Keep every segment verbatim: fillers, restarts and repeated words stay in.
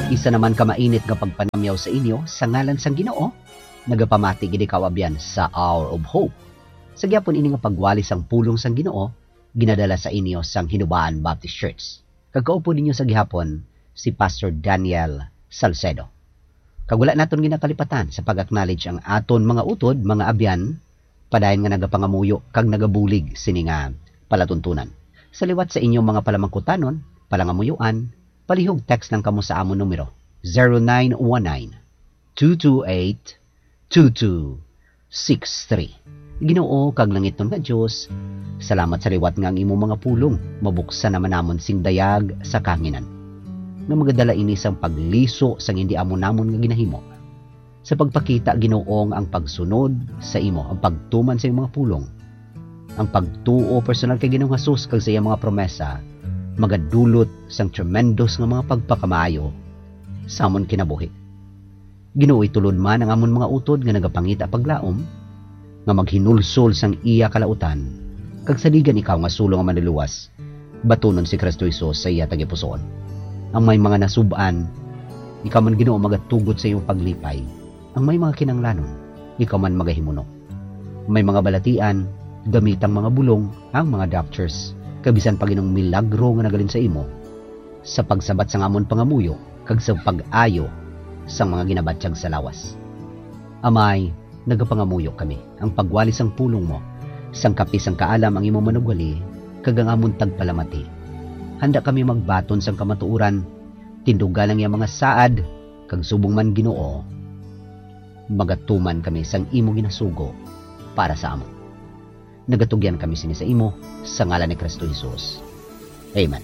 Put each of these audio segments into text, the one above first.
Isa naman ka mainit nga pagpanamyaw sa inyo sa ngalan sang Ginoo, nagapamati gid ikaw abyan sa Hour of Hope. Sa gyapon ini nga pagwali sang pulong sang Ginoo, ginadala sa inyo sang Hinubaan Baptist Church. Kagkaupo ninyo sa gihapon si Pastor Daniel Salcedo. Kagula naton ginakalipatan sa pag-acknowledge ang aton mga utod, mga abyan, padayon nga nagapangamuyo kag nagabulig sini nga palatuntunan. Sa liwat sa inyong mga palamangkutanon, palangamuyuan, palihog text lang kamo sa amon numero zero nine one nine, two two eight, two two six three. Ginoo kag langiton nga Dios, salamat sa liwat nga ang imong mga pulong, mabuksan naman namon sing dayag sa kanginan. Nga magadala ini sang pagliso sang hindi amon namon nga ginahimo. Sa pagpakita Ginoong ang pagsunod sa imo, ang pagtuman sa imong mga pulong, ang pagtuo personal kay Ginoong Hesus kag sa iyang mga promesa, magadulot sang tremendous nga mga pagpakamaayo sa amon kinabuhi. Ginoo itulod man ang amon mga utod nga nagapangita paglaom, nga maghinulsol sang iya kalautan, kag saligan ikaw nga sulong nga manluluwas, batunon si Kristo Hesus sa iya tagipusoon. Ang may mga nasuban, ikaw man Ginoo magatugot sa iyong paglipay. Ang may mga kinanglanon, ikaw man magahimuno. May mga balatian, gamitang mga bulong, ang mga doctors, kabisan pa ginong milagro nga nagalin sa imo, sa pagsabat sa amon pangamuyo, kag sa pag-ayo sa mga ginabatyag sa lawas. Amay, nagapangamuyo kami, ang pagwalis ang pulong mo, sang kapis ang kaalam ang imo manugwali, kag ang amon tagpalamati. Handa kami magbaton sang kamatuuran, tindugan ang iyang mga saad, kag subong man Ginoo, magatuman kami sang imo ginasugo para sa amon. Nagatugyan kami sini sa imo, sa ngalan ni Kristo Hesus. Amen.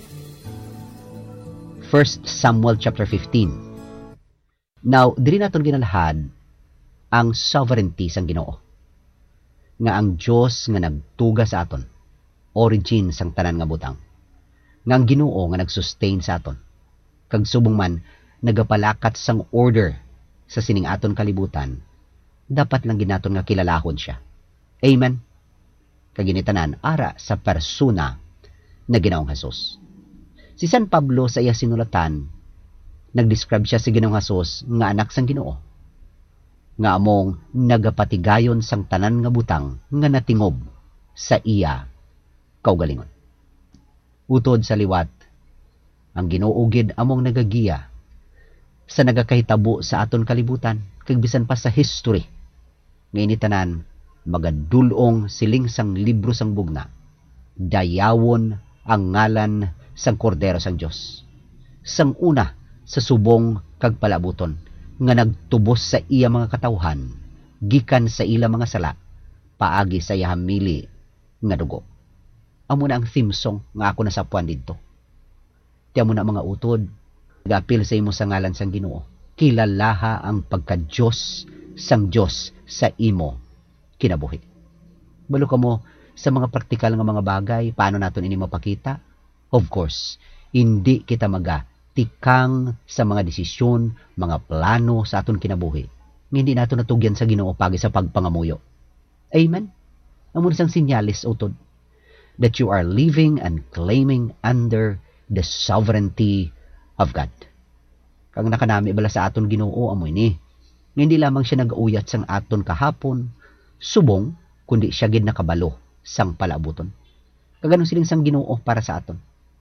First Samuel chapter fifteen. Now, diri naton ginalahad ang sovereignty sang Ginoo. Nga ang Dios nga nagtuga sa aton, origin sang tanan nga butang. Nga ang Ginoo nga nagsustain sa aton. Kag subong man nagapalakat sang order sa sining aton kalibutan, dapat lang ginaton nga kilalahon siya. Amen. Kaginitanan ara sa persona na Ginoong Hesus. Si San Pablo sa iya sinulatan, nagdescribe siya si Ginoong Hesus nga anak sang Ginoo, nga among nagapatigayon sang tanan nga butang nga natingob sa iya kaugalingon. Utod sa liwat, ang Ginoo gid among nagagiya sa nagakahitabo sa aton kalibutan, kag bisan pa sa history. Ngayon tanan, magadulong siling sang libro sang bugna, dayawon ang ngalan sang kordero sang Dios. Sang una sa subong kag palabuton, nga nagtubos sa iya mga katawhan, gikan sa ila mga sala, paagi sa iya hamili nga dugo. Amo na ang theme song nga ako nasapuan dito. Tiyan mo na mga utod, gapil sa imo sa ngalan sang Ginoo, kilalaha ang pagka-Diyos sang Diyos sa imo kinabuhi. Balo ka mo sa mga praktikal nga mga bagay, paano naton ini mapakita? Of course, hindi kita maga tikang sa mga desisyon, mga plano sa aton kinabuhi. Hindi nato natugyan sa Ginoo pagi sa pagpangamuyo. Amen? Amo sang sinyalis utod that you are living and claiming under the sovereignty of God. Kang nakanami bala sa aton Ginoo amo ini, hindi lamang siya nag-uyat sang aton kahapon, subong, kundi siya gid nakabalo sang palabuton. Kaganon siling sang Ginoo para sa aton.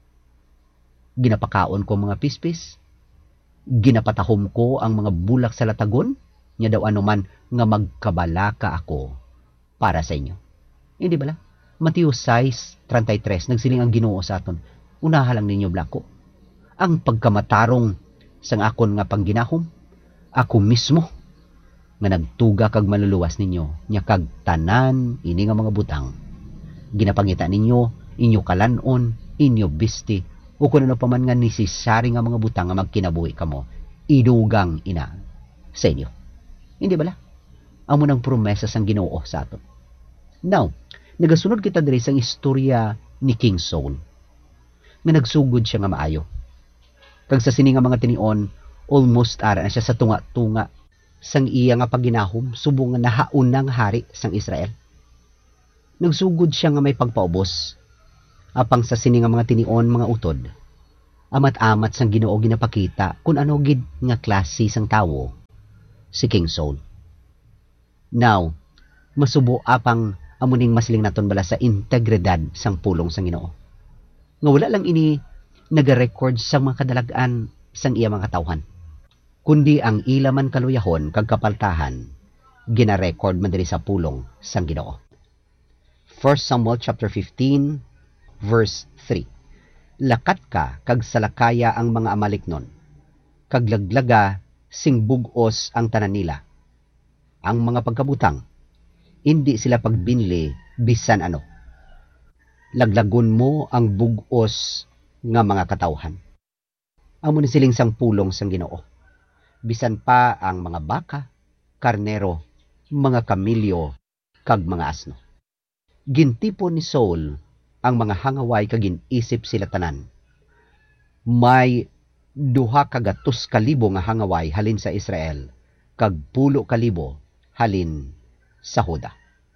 Ginapakaon ko mga pispis, ginapatahom ko ang mga bulak sa latagon, nya daw anuman nga magkabalaka ako para sa inyo. Hindi bala? Mateo six thirty-three, nagsiling ang Ginoo sa aton, unaha lang ninyo blako. Ang pagkamatarong sang akon nga pangginahom, ako mismo nga nagtuga kag maluluwas ninyo, nya kag tanan ini nga mga butang. Ginapangita ninyo, inyo kalanon, inyo bisti, o kung ano pa man nga nisisari nga mga butang nga magkinabuhi kamo, idugang ina sa inyo. Hindi bala? Amo nang promesa sang Ginoo sa aton. Now, nagasunod kita diri sang istorya ni King Saul, nga nagsugod siya nga maayo. Kag sa sini nga mga tinion, almost ara na siya sa tunga-tunga sang iya nga paginahom, subong nga nahaun ng hari sang Israel. Nagsugod siya nga may pagpaubos, apang sa sini nga mga tinion mga utod, Amat-amat sang Ginoo ginapakita kung ano gid nga klase sang tawo si King Saul. Now, masubo apang amuning masling naton bala sa integridad sang pulong sang Ginoo. Nga wala lang ini nagarecord sang mga kadalagan sang iya mga katawhan, kundi ang ila man kaluyahon kag kapaltahan gina-record man diri sa pulong sang Ginoo. First Samuel chapter fifteen verse three. Lakat ka kag salakaya ang mga Amaliknon, kag laglaga sing bugos ang tanan nila. Ang mga pagkabutang, hindi sila pagbinli bisan ano. Laglagon mo ang bugos nga mga katawhan. Amo ni siling sang pulong sang Ginoo. Bisan pa ang mga baka, karnero, mga kamilyo, kag mga asno. Gintipon ni Saul ang mga hangaway kag ginisip sila tanan. May duha kagatus kalibo nga hangaway halin sa Israel, kag pulo kalibo halin sa Huda.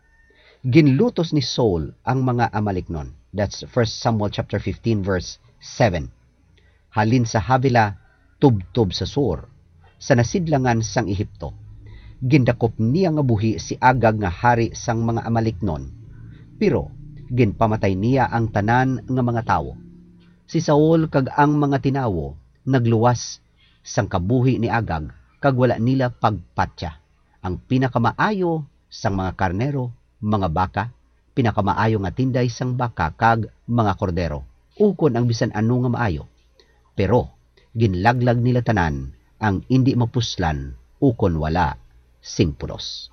Ginlutos ni Saul ang mga Amaliknon. That's First Samuel chapter fifteen verse seven. Halin sa Havila, tubtob sa Sur, sa nasidlangan sang Ehipto. Gindakop niya nga buhi si Agag nga hari sang mga Amaliknon, pero ginpamatay niya ang tanan nga mga tawo. Si Saul kag ang mga tinawo nagluwas sang kabuhi ni Agag kag wala nila pagpatya. Ang pinakamaayo sang mga karnero, mga baka, pinakamaayo nga tinday sang baka kag mga kordero, ukon ang bisan ano nga maayo. Pero ginlaglag nila tanan ang hindi mapuslan ukon wala sing pulos.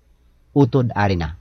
Utod ari na,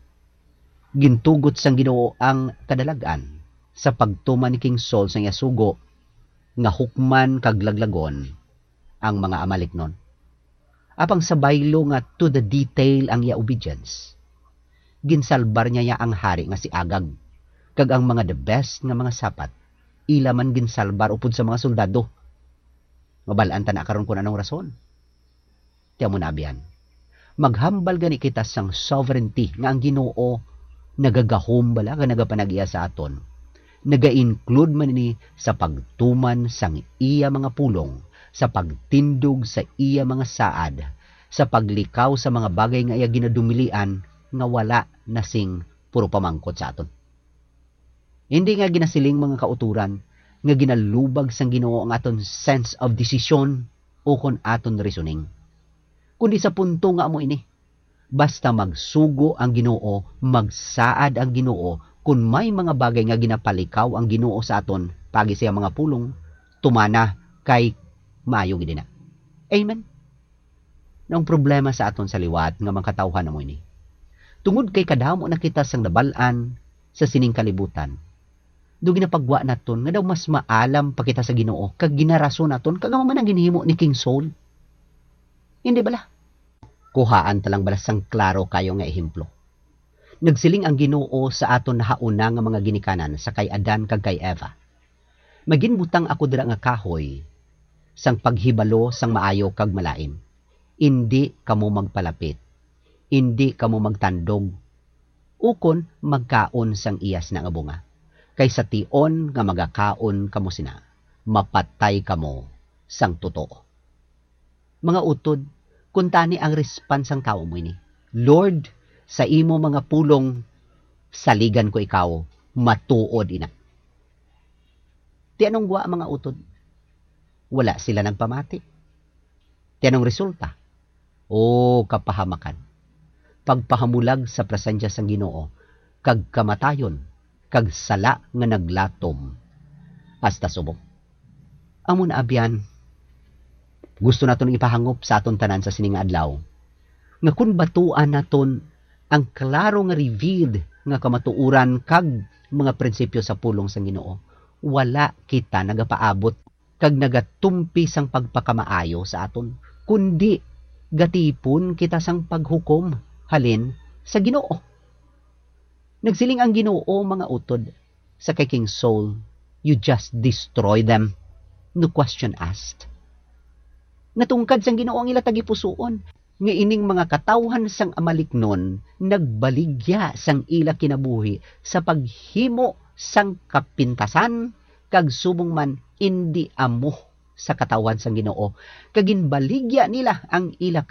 gintugot sang Ginoo ang kadalagan sa pagtuman ni King Saul sa yasugo nga hukman kag laglagon ang mga Amaliknon. Apang sa baylo nga to the detail ang iya obedience, ginsalbar niya ya ang hari nga si Agag, kag ang mga the best nga mga sapat ila man ginsalbar upod sa mga soldado. Mabalaan ta na karon kun anong rason. Tiyan mo na abiyan, maghambal gani kita sang sovereignty nga ang Ginoo nagagahom bala nga nagapanag-iya sa aton. Naga-include man ni sa pagtuman sang iya mga pulong, sa pagtindog sa iya mga saad, sa paglikaw sa mga bagay nga iya ginadumilian nga wala nasing puro pamangkot sa aton. Hindi nga ginasiling mga kauturan nga ginalubag sang Ginoo ang aton sense of decision o kon aton reasoning, kundi sa punto nga amo ini, basta magsugo ang Ginoo, magsaad ang Ginoo, kung may mga bagay nga ginapalikaw ang Ginoo sa aton pagi siya mga pulong, tumana kay maayo gid na. Amen. Nang problema sa aton sa liwat nga mga katawhan mo ini, tungod kay kadamo na kita sang nabalaan sa sining kalibutan, do ginapagwa naton nga daw mas maalam pa kita sa Ginoo kag ginarason naton kag man ang ginhimo ni King Saul. Hindi bala? Kuhaan talang balas sang klaro kayo nga ehemplo. Nagsiling ang Ginoo sa aton nahauna nga mga ginikanan sa kay Adan kag kay Eva. Maginbutang ako dira nga kahoy sang paghibalo sang maayo kag malain. Indi kamo magpalapit. Indi kamo magtandog. Ukon magkaon sang iyas na nga bunga. Kay sa tion nga magakaon kamo sina, mapatay kamo sang totoo. Mga utod, kuntani ang response ang tao mo ini. Lord, sa imo mga pulong, saligan ko ikaw, matuod ina. Ti anong gwa mga utod? Wala sila nagpamati. Ti anong resulta? O kapahamakan. Pagpahamulag sa presensya sang Ginoo, kag kamatayon, kag sala nga naglatom, hasta subong. Amon abyan, gusto naton ipahangop sa aton tanan sa sining adlaw, nga kun batuan naton ang klaro nga revealed nga kamatuuran kag mga prinsipyo sa pulong sang Ginoo, wala kita nagapaabot kag nagatumpi sang pagpakamaayo sa aton, kundi gatipon kita sang paghukom halin sa Ginoo. Nagsiling ang Ginoo mga utod sa kay King Saul, you just destroy them, no question asked. Natungkad sang Ginoo ang ila tagipusoon, nga ining mga katawhan sang Amaliknon nagbaligya sang ila kinabuhi sa paghimo sang kapintasan kag subong man indi amo sa katawan sang Ginoo, kag ginbaligya nila ang ila